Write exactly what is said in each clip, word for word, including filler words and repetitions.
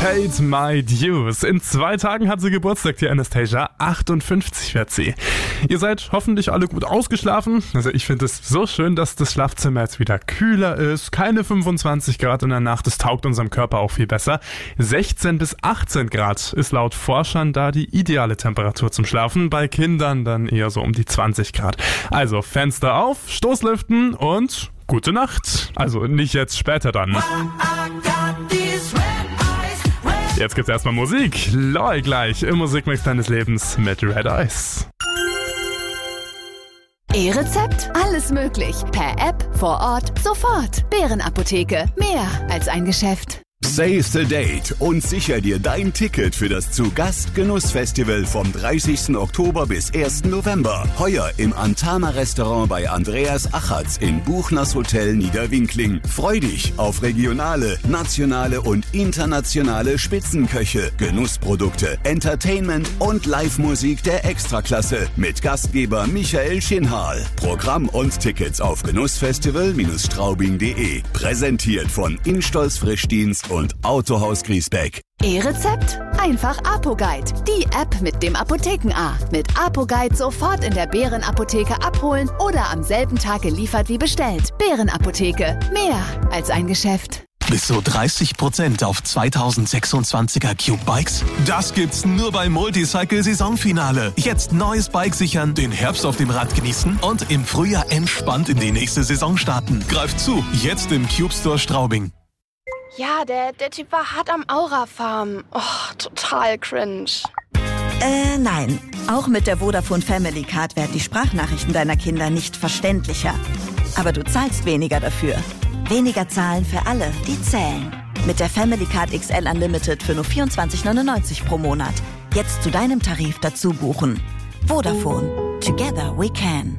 Paid My Dues. In zwei Tagen hat sie Geburtstag, die Anastasia. achtundfünfzig wird sie. Ihr seid hoffentlich alle gut ausgeschlafen. Also ich finde es so schön, dass das Schlafzimmer jetzt wieder kühler ist. Keine fünfundzwanzig Grad in der Nacht. Das taugt unserem Körper auch viel besser. sechzehn bis achtzehn Grad ist laut Forschern da die ideale Temperatur zum Schlafen. Bei Kindern dann eher so um die zwanzig Grad. Also Fenster auf, Stoßlüften und gute Nacht. Also nicht jetzt, später dann. Jetzt gibt's erstmal Musik. Lol gleich im Musikmix deines Lebens mit Red Eyes. E-Rezept? Alles möglich. Per App, vor Ort, sofort. Bärenapotheke. Mehr als ein Geschäft. Save the date und sicher dir dein Ticket für das Zu-Gast-Genuss-Festival vom dreißigsten Oktober bis ersten November. Heuer im Antama-Restaurant bei Andreas Achatz in Buchners Hotel Niederwinkling. Freu dich auf regionale, nationale und internationale Spitzenköche, Genussprodukte, Entertainment und Live-Musik der Extraklasse mit Gastgeber Michael Schinhal. Programm und Tickets auf genussfestival Bindestrich straubing punkt de. Präsentiert von Instolz Frischdienst und Autohaus Griesbeck. E-Rezept? Einfach ApoGuide. Die App mit dem Apotheken-A. Mit ApoGuide sofort in der Bärenapotheke abholen oder am selben Tag geliefert wie bestellt. Bärenapotheke. Mehr als ein Geschäft. Bis zu dreißig Prozent auf zweitausendsechsundzwanziger Cube Bikes? Das gibt's nur beim Multicycle Saisonfinale. Jetzt neues Bike sichern, den Herbst auf dem Rad genießen und im Frühjahr entspannt in die nächste Saison starten. Greift zu, jetzt im Cube Store Straubing. Ja, der, der Typ war hart am Aura-Farmen. Oh, total cringe. Äh, nein. Auch mit der Vodafone Family Card werden die Sprachnachrichten deiner Kinder nicht verständlicher. Aber du zahlst weniger dafür. Weniger zahlen für alle, die zählen. Mit der Family Card X L Unlimited für nur vierundzwanzig neunundneunzig pro Monat. Jetzt zu deinem Tarif dazu buchen. Vodafone. Together we can.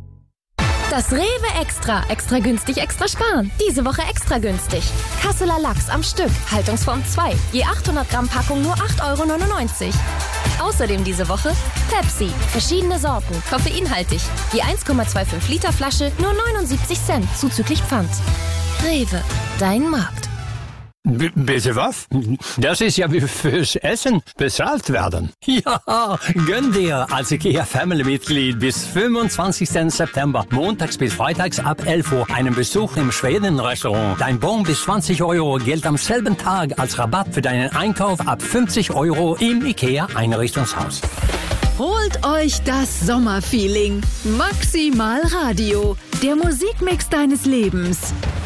Das Rewe Extra. Extra günstig, extra sparen. Diese Woche extra günstig. Kasseler Lachs am Stück. Haltungsform zwei. Je achthundert Gramm Packung nur acht Euro neunundneunzig. Außerdem diese Woche Pepsi. Verschiedene Sorten. Koffeinhaltig. Je eins Komma fünfundzwanzig Liter Flasche nur neunundsiebzig Cent. Zuzüglich Pfand. Rewe. Dein Markt. B- bitte was? Das ist ja wie fürs Essen bezahlt werden. Ja, gönn dir als IKEA-Family-Mitglied bis fünfundzwanzigsten September, montags bis freitags ab elf Uhr, einen Besuch im Schweden-Restaurant. Dein Bon bis zwanzig Euro gilt am selben Tag als Rabatt für deinen Einkauf ab fünfzig Euro im IKEA-Einrichtungshaus. Holt euch das Sommerfeeling. Maximal Radio, der Musikmix deines Lebens.